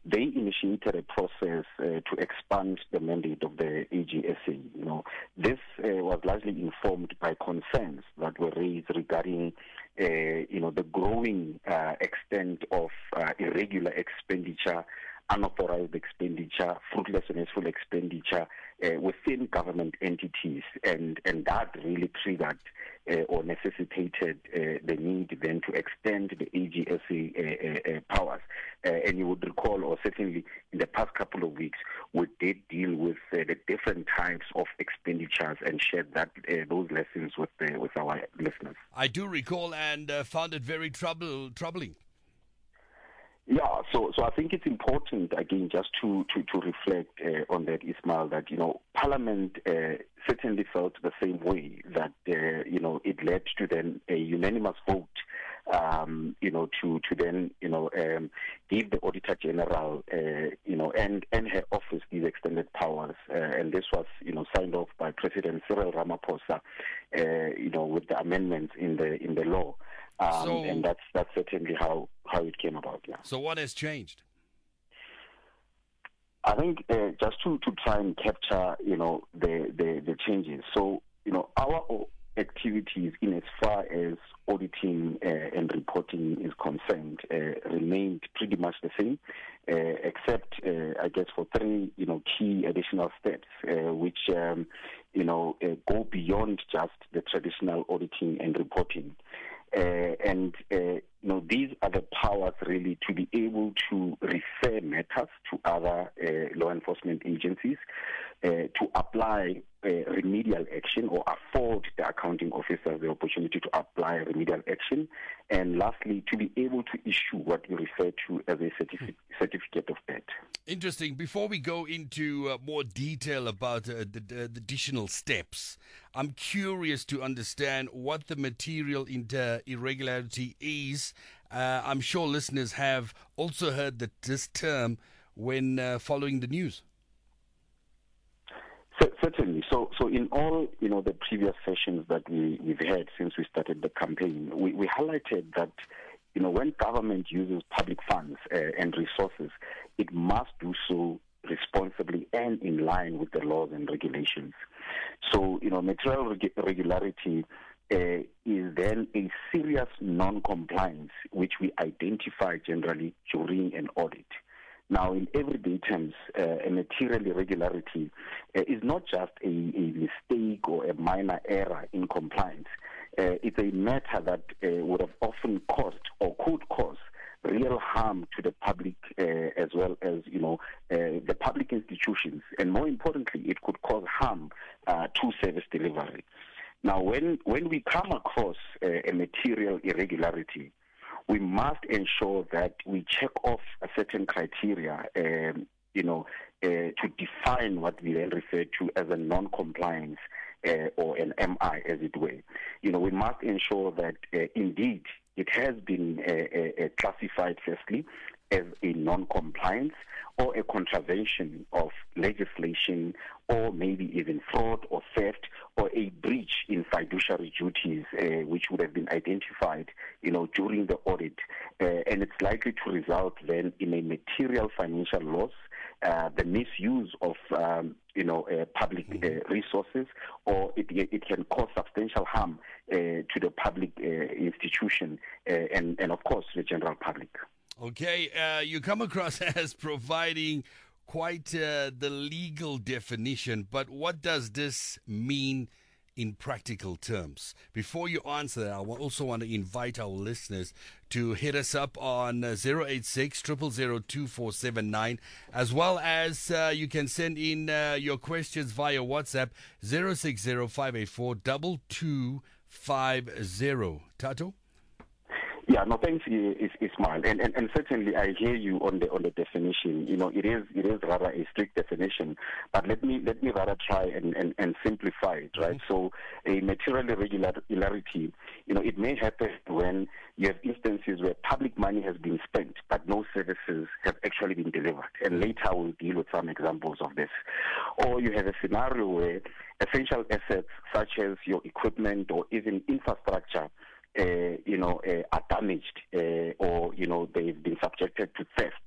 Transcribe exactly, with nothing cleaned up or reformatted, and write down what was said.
they initiated a process uh, to expand the mandate of the A G S A. You know, this uh, was largely informed by concerns that were raised regarding, uh, you know, the growing uh, extent of uh, irregular expenditure, unauthorized expenditure, fruitless and wasteful expenditure uh, within government entities, and, and that really triggered uh, or necessitated uh, the need then to extend the A G S A uh, uh, powers. Uh, and you would recall, or certainly in the past couple of weeks, we did deal with uh, the different types of expenditures and shared that uh, those lessons with uh, with our listeners. I do recall and uh, found it very trouble troubling. Yeah, so so I think it's important, again, just to, to, to reflect uh, on that, Ismail, that, you know, Parliament uh, certainly felt the same way, that, uh, you know, it led to then a unanimous vote, um, you know, to, to then, you know, um, give the Auditor General, uh, you know, and, and her office these extended powers. Uh, and this was, you know, signed off by President Cyril Ramaphosa, uh, you know, with the amendments in the in the law. Um, so, and that's that's certainly how, how it came about. Yeah. So what has changed? I think uh, just to, to try and capture, you know, the, the, the changes. So, you know, our activities in as far as auditing uh, and reporting is concerned uh, remained pretty much the same, uh, except, uh, I guess, for three, you know, key additional steps, uh, which, um, you know, uh, go beyond just the traditional auditing and reporting. Uh, and, uh, you know, these are the powers really to be able to refer matters to other uh, law enforcement agencies, uh, to apply uh, remedial action or afford the accounting officers the opportunity to apply remedial action, and lastly, to be able to issue what you refer to as a certificate, certificate of debt. Interesting. Before we go into uh, more detail about uh, the, the additional steps, I'm curious to understand what the material inter irregularity is. Uh, I'm sure listeners have also heard that this term when uh, following the news. So, certainly. So, so in all, you know, the previous sessions that we, we've had since we started the campaign, we, we highlighted that, you know, when government uses public funds uh, and resources, it must do so responsibly and in line with the laws and regulations. So, you know, material reg- regularity uh, is then a serious non-compliance, which we identify generally during an audit. Now, in everyday terms, uh, a material irregularity uh, is not just a, a mistake or a minor error in compliance. Uh, it's a matter that uh, would have often caused or could cause real harm to the public uh, as well as, you know, uh, the public institutions. And more importantly, it could cause harm uh, to service delivery. Now, when, when we come across uh, a material irregularity, we must ensure that we check off a certain criteria, um, you know, uh, to define what we then refer to as a non-compliance uh, or an M I, as it were. You know, we must ensure that uh, indeed it has been uh, uh, classified firstly as a non-compliance or a contravention of legislation, or maybe even fraud or theft or a breach in fiduciary duties, uh, which would have been identified, you know, during the audit, uh, and it's likely to result then in a material financial loss, uh, the misuse of, um, you know, uh, public uh, resources, or it, it can cause substantial harm uh, to the public uh, institution uh, and, and, of course, the general public. Okay, uh, you come across as providing quite uh, the legal definition, but what does this mean in practical terms? Before you answer that, I also want to invite our listeners to hit us up on uh, zero eight six, zero zero zero, two four seven nine, as well as uh, you can send in uh, your questions via WhatsApp, zero six zero, five eight four, two two five zero. Tato? Yeah, no, thanks, Ismail, and, and and certainly I hear you on the on the definition. You know, it is it is rather a strict definition, but let me let me rather try and, and, and simplify it, right? Mm-hmm. So, a material irregularity, you know, it may happen when you have instances where public money has been spent, but no services have actually been delivered, and later we'll deal with some examples of this. Or you have a scenario where essential assets such as your equipment or even infrastructure Uh, you know, uh, are damaged uh, or, you know, they've been subjected to theft.